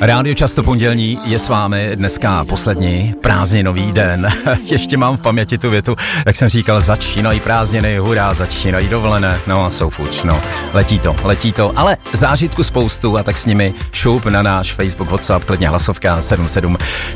Rádio Často pondělní je s vámi dneska poslední prázdninový den. Ještě mám v paměti tu větu, jak jsem říkal, začínají prázdniny, hurá, začínají dovolené, no a jsou fuč, no, letí to, ale zážitku spoustu a tak s nimi šup na náš Facebook, WhatsApp, klidně hlasovka 77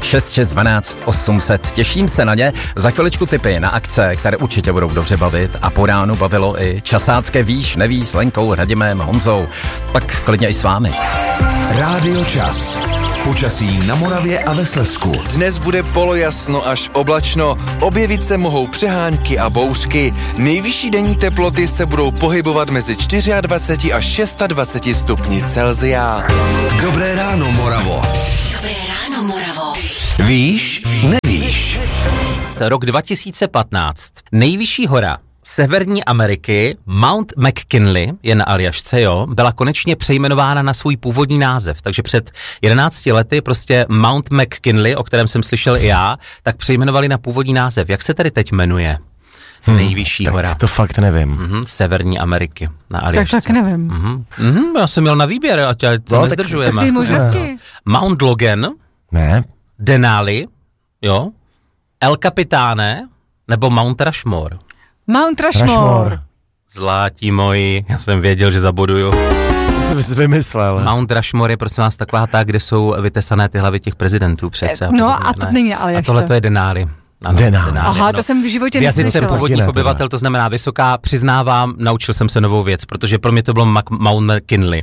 6612 800. Těším se na ně, za chviličku tipy na akce, které určitě budou dobře bavit a po ránu bavilo i časácké víš, nevíš s Lenkou, Radimem, Honzou, tak klidně i s vámi. Rádio Čas. Počasí na Moravě a ve Slezsku. Dnes bude polojasno až oblačno, objevit se mohou přehánky a bouřky. Nejvyšší denní teploty se budou pohybovat mezi 24 až 26 stupni Celsia. Dobré ráno, Moravo. Dobré ráno, Moravo. Víš, nevíš. Rok 2015. Nejvyšší hora Severní Ameriky, Mount McKinley, je na Aljašce, jo, byla konečně přejmenována na svůj původní název, takže před 11 lety prostě Mount McKinley, o kterém jsem slyšel i já, tak přejmenovali na původní název. Jak se tady teď jmenuje? Nejvyšší hora. To fakt nevím. Severní Ameriky na Aljašce. Tak nevím. Já jsem měl na výběr, ať nezdržujeme. Tak možnosti. Mount Logan, Ne. Denali, jo, El Capitane, nebo Mount Rushmore. Mount Rushmore. Zlátí moji, já jsem věděl, že zaboduju. Jsem si vymyslel. Mount Rushmore je prosím vás taková ta, kde jsou vytesané ty hlavy těch prezidentů přece. No a to není ale a tohle to je Denali. Ano, Denali. Aha, to jsem v životě v jazyce neslyšela. původních obyvatel, to znamená vysoká, přiznávám, naučil jsem se novou věc, protože pro mě to bylo Mount McKinley.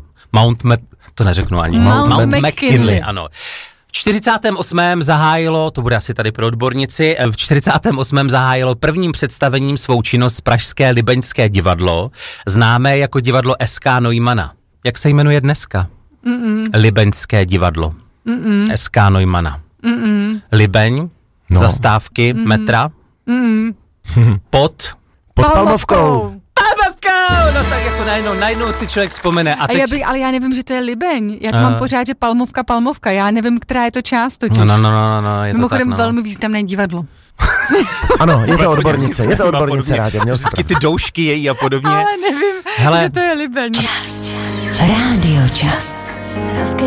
To neřeknu ani. Mount McKinley, ano. V 48. zahájilo, to bude asi tady pro odbornici, v 48. zahájilo prvním představením svou činnost pražské Libeňské divadlo, známé jako divadlo SK Neumana. Jak se jmenuje dneska? Libeňské divadlo. SK Neumana. Libeň, zastávky, metra, pod Palmovkou. No tak jako najednou si člověk vzpomene. A teď... Ale já nevím, že to je Libeň. Já to mám pořád, že Palmovka. Já nevím, která je to část totiž. No, je to mimochodem tak, velmi významné divadlo. Ano, je to odbornice, Rádě. Vždycky ty doušky její a podobně. Ale nevím, že to je Libeň. Rádio Čas.